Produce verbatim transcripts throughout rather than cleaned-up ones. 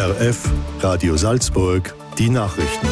R F, Radio Salzburg, die Nachrichten.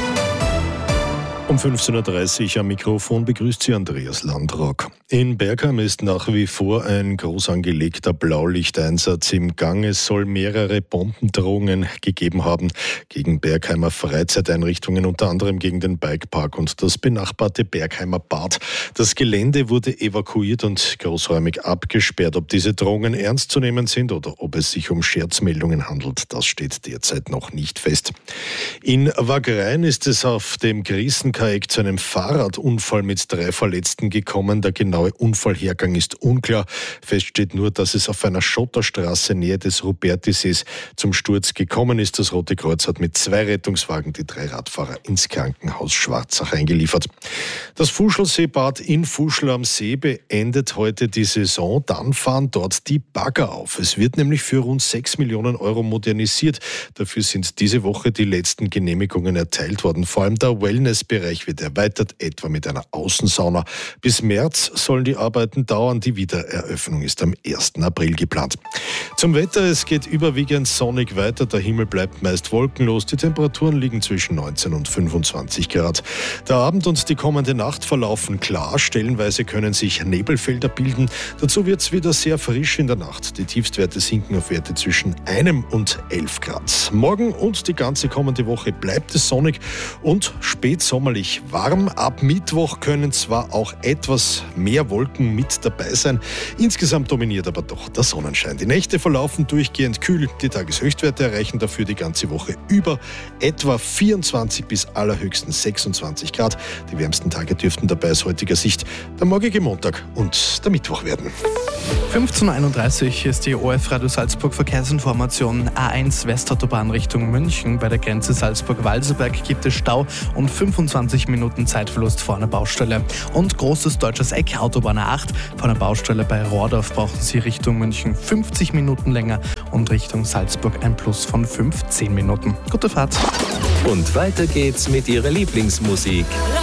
Um fünfzehn Uhr dreißig am Mikrofon begrüßt Sie Andreas Landrock. In Bergheim ist nach wie vor ein groß angelegter Blaulichteinsatz im Gang. Es soll mehrere Bombendrohungen gegeben haben gegen Bergheimer Freizeiteinrichtungen, unter anderem gegen den Bikepark und das benachbarte Bergheimer Bad. Das Gelände wurde evakuiert und großräumig abgesperrt. Ob diese Drohungen ernst zu nehmen sind oder ob es sich um Scherzmeldungen handelt, das steht derzeit noch nicht fest. In Wagrain ist es auf dem Grießenkajak zu einem Fahrradunfall mit drei Verletzten gekommen. Der genaue Unfallhergang ist unklar. Fest steht nur, dass es auf einer Schotterstraße nähe des Rupertisees zum Sturz gekommen ist. Das Rote Kreuz hat mit zwei Rettungswagen die drei Radfahrer ins Krankenhaus Schwarzach eingeliefert. Das Fuschlseebad in Fuschl am See beendet heute die Saison. Dann fahren dort die Bagger auf. Es wird nämlich für rund sechs Millionen Euro modernisiert. Dafür sind diese Woche die letzten Genehmigungen erteilt worden. Vor allem der Wellnessbereich wird erweitert, etwa mit einer Außensauna. Bis März sollen die Arbeiten dauern. Die Wiedereröffnung ist am ersten April geplant. Zum Wetter, es geht überwiegend sonnig weiter. Der Himmel bleibt meist wolkenlos. Die Temperaturen liegen zwischen neunzehn und fünfundzwanzig Grad. Der Abend und die kommende Nacht verlaufen klar. Stellenweise können sich Nebelfelder bilden. Dazu wird es wieder sehr frisch in der Nacht. Die Tiefstwerte sinken auf Werte zwischen einem und elf Grad. Morgen und die ganze kommende Woche bleibt es sonnig und spätsommerlich warm. Ab Mittwoch können zwar auch etwas mehr Wolken mit dabei sein. Insgesamt dominiert aber doch der Sonnenschein. Die Nächte verlaufen durchgehend kühl. Die Tageshöchstwerte erreichen dafür die ganze Woche über etwa vierundzwanzig bis allerhöchstens sechsundzwanzig Grad. Die wärmsten Tage dürften dabei aus heutiger Sicht der morgige Montag und der Mittwoch werden. fünfzehn Uhr einunddreißig ist die O F Radio Salzburg Verkehrsinformation. A eins Westautobahn Richtung München. Bei der Grenze Salzburg-Walserberg gibt es Stau und fünfundzwanzig Minuten Zeitverlust vor einer Baustelle. Und großes deutsches Eck, Autobahn A acht. Von der Baustelle bei Rohrdorf brauchen Sie Richtung München fünfzig Minuten länger und Richtung Salzburg ein Plus von fünfzehn Minuten. Gute Fahrt. Und weiter geht's mit Ihrer Lieblingsmusik.